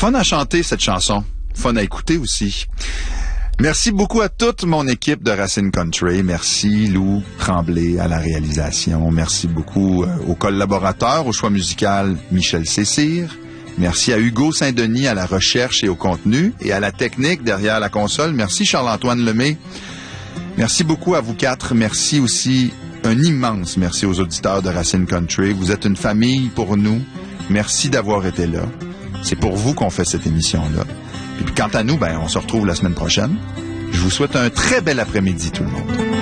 Fun à chanter, cette chanson. Fun à écouter aussi. Merci beaucoup à toute mon équipe de Racine Country. Merci Lou Tremblay à la réalisation. Merci beaucoup aux collaborateurs, au choix musical Michel Cessire. Merci à Hugo Saint-Denis à la recherche et au contenu et à la technique derrière la console. Merci Charles-Antoine Lemay. Merci beaucoup à vous quatre. Merci aussi, un immense merci aux auditeurs de Racine Country. Vous êtes une famille pour nous. Merci d'avoir été là. C'est pour vous qu'on fait cette émission-là. Et puis quant à nous, on se retrouve la semaine prochaine. Je vous souhaite un très bel après-midi tout le monde.